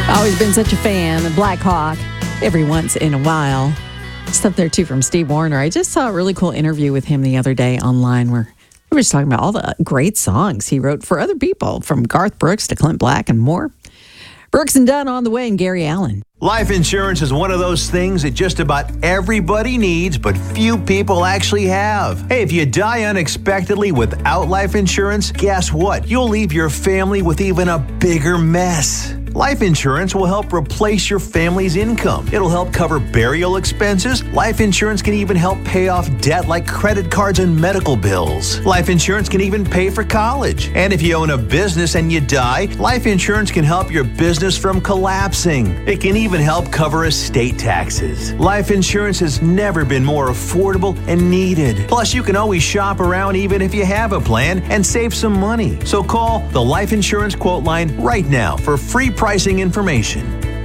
Always been such a fan of Black Hawk every once in a while. Stuff there too from Steve Wariner. I just saw a really cool interview with him the other day online where we were just talking about all the great songs he wrote for other people, from Garth Brooks to Clint Black and more. Brooks and Dunn on the way, and Gary Allen. Life insurance is one of those things that just about everybody needs, but few people actually have. Hey, if you die unexpectedly without life insurance, guess what? You'll leave your family with even a bigger mess. Life insurance will help replace your family's income. It'll help cover burial expenses. Life insurance can even help pay off debt like credit cards and medical bills. Life insurance can even pay for college. And if you own a business and you die, life insurance can help your business from collapsing. It can even help cover estate taxes. Life insurance has never been more affordable and needed. Plus, you can always shop around even if you have a plan and save some money. So call the Life Insurance Quote Line right now for free pricing information.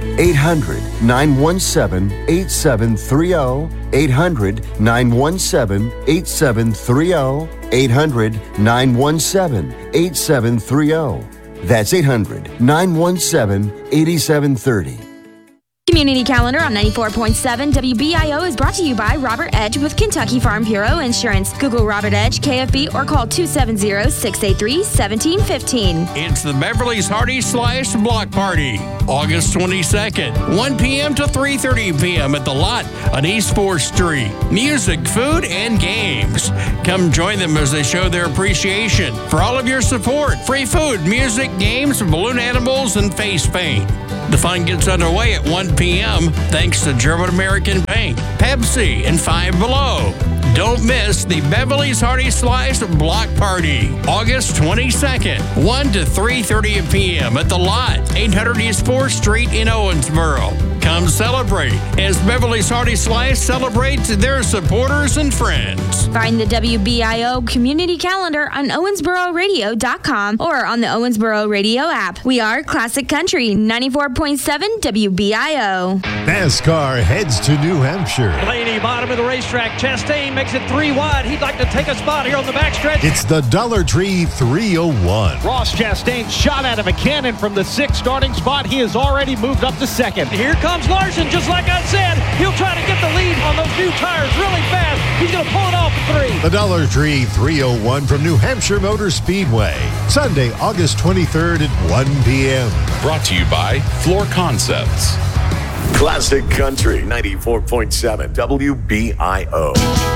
800-917-8730. 800-917-8730. 800-917-8730. That's 800-917-8730. Community Calendar on 94.7 WBIO is brought to you by Robert Edge with Kentucky Farm Bureau Insurance. Google Robert Edge, KFB, or call 270-683-1715. It's the Beverly's Hearty Slice Block Party, August 22nd, 1 p.m. to 3:30 p.m. at The Lot on East 4th Street. Music, food, and games. Come join them as they show their appreciation for all of your support. Free food, music, games, balloon animals, and face paint. The fun gets underway at 1 p.m. thanks to German American Paint, Pepsi, and Five Below. Don't miss the Beverly's Hearty Slice Block Party, August 22nd, 1 to 3:30 p.m. at The Lot, 800 East 4th Street in Owensboro. Come celebrate as Beverly's Hearty Slice celebrates their supporters and friends. Find the WBIO Community Calendar on OwensboroRadio.com or on the Owensboro Radio app. We are Classic Country 94.7 WBIO. NASCAR heads to New Hampshire. Blaney, bottom of the racetrack. Chastain makes it 3 wide. He'd like to take a spot here on the backstretch. It's the Dollar Tree 301. Ross Chastain shot out of a cannon from the 6th starting spot. He has already moved up to 2nd. Here comes Larson, just like I said. He'll try to get the lead on those new tires really fast. He's going to pull it off at 3. The Dollar Tree 301 from New Hampshire Motor Speedway. Sunday, August 23rd at 1 p.m. Brought to you by Floor Concepts. Classic Country 94.7 WBIO.